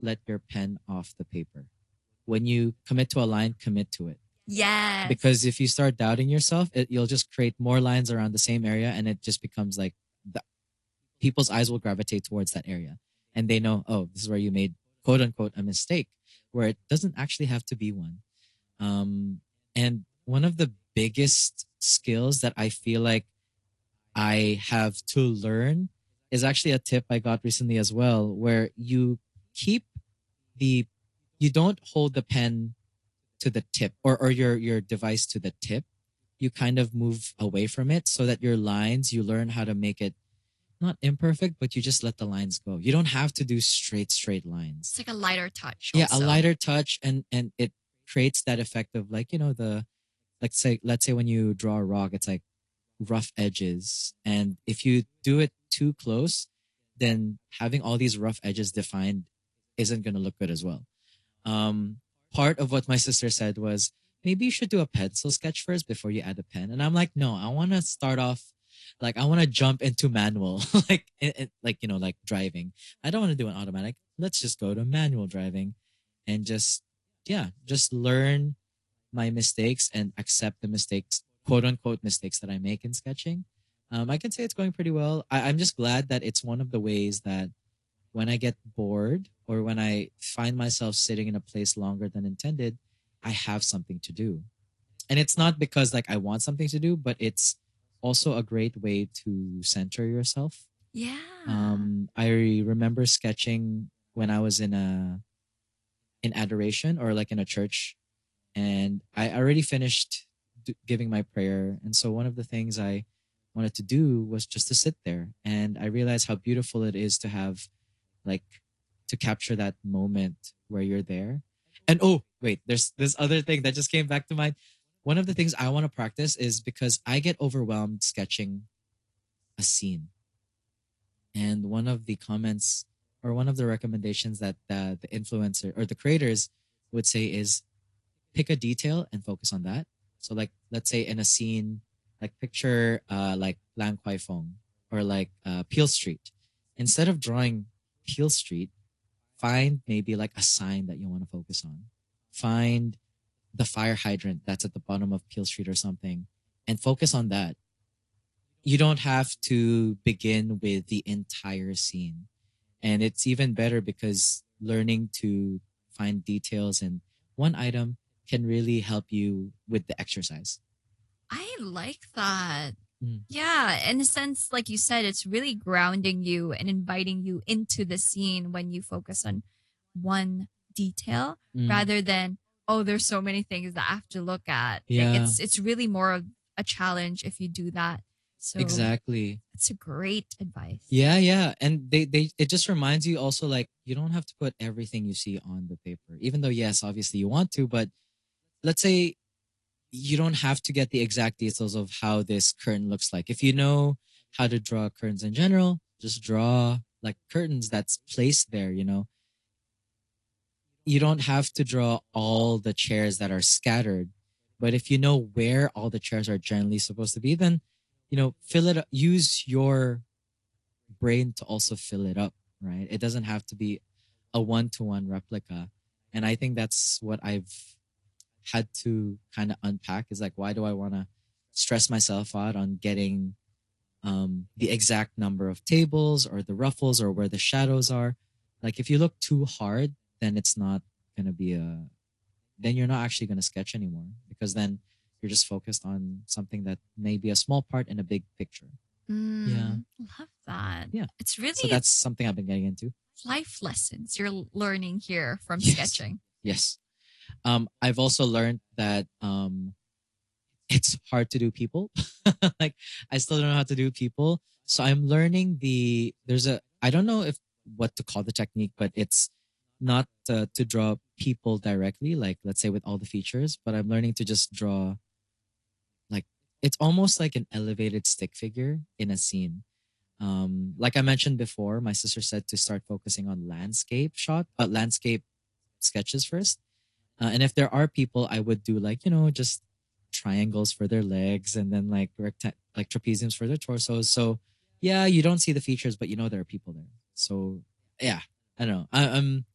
let your pen off the paper. When you commit to a line, commit to it. Yes. Because if you start doubting yourself, you'll just create more lines around the same area, and it just becomes like the, people's eyes will gravitate towards that area, and they know, oh, this is where you made quote unquote a mistake, where it doesn't actually have to be one. And one of the biggest skills that I feel like I have to learn is actually a tip I got recently as well, where you keep the you don't hold the pen to the tip, or your device to the tip. You kind of move away from it so that your lines, you learn how to make it not imperfect, but you just let the lines go. You don't have to do straight lines. It's like a lighter touch. Yeah, Also. a lighter touch, and it creates that effect of, like, the, let's say when you draw a rock, it's like rough edges. And if you do it too close, then having all these rough edges defined isn't going to look good as well. Part of what my sister said was, maybe you should do a pencil sketch first before you add a pen. And I'm like, no, I want to start off, like, I want to jump into manual, like, like driving. I don't want to do an automatic. Let's just go to manual driving and just learn my mistakes and accept the mistakes, quote unquote mistakes, that I make in sketching. I can say it's going pretty well. I'm just glad that it's one of the ways that when I get bored or when I find myself sitting in a place longer than intended, I have something to do. And it's not because like I want something to do, but it's also a great way to center yourself. Yeah. I remember sketching when I was in adoration, or like in a church, and I already finished giving my prayer. And so one of the things I wanted to do was just to sit there, and I realized how beautiful it is to have, like, to capture that moment where you're there. And oh wait, there's this other thing that just came back to mind. One of the things I want to practice is, because I get overwhelmed sketching a scene, and one of the comments, or one of the recommendations that the influencer or the creators would say is, pick a detail and focus on that. So like, let's say in a scene, like picture like Lang Kwai Fong, or like Peel Street. Instead of drawing Peel Street, find maybe like a sign that you want to focus on. Find the fire hydrant that's at the bottom of Peel Street or something, and focus on that. You don't have to begin with the entire scene. And it's even better because learning to find details in one item can really help you with the exercise. I like that. Mm. Yeah, in a sense, like you said, it's really grounding you and inviting you into the scene when you focus on one detail rather than, oh, there's so many things that I have to look at. Like, Yeah. it's really more of a challenge if you do that. So Exactly. it's a great advice. Yeah. And they it just reminds you also, like, you don't have to put everything you see on the paper. Even though, yes, obviously you want to, but let's say you don't have to get the exact details of how this curtain looks like. If you know how to draw curtains in general, just draw like curtains that's placed there, You don't have to draw all the chairs that are scattered. But if you know where all the chairs are generally supposed to be, then, fill it up. Use your brain to also fill it up, right? It doesn't have to be a one-to-one replica. And I think that's what I've had to kind of unpack, is like, why do I want to stress myself out on getting the exact number of tables or the ruffles or where the shadows are? Like, if you look too hard, then it's not going to be then you're not actually going to sketch anymore, because then you're just focused on something that may be a small part in a big picture. Yeah. Love that. Yeah. It's really So that's something I've been getting into. life lessons you're learning here from Yes. sketching. Yes. I've also learned that it's hard to do people. Like, I still don't know how to do people. So I'm learning I don't know if what to call the technique, but it's not to draw people directly, like, let's say with all the features, but I'm learning to just draw, like, it's almost like an elevated stick figure in a scene. Like I mentioned before, my sister said to start focusing on landscape sketches first. And if there are people, I would do, like, just triangles for their legs, and then like like trapeziums for their torsos. So yeah, you don't see the features, but there are people there. So yeah, I don't know.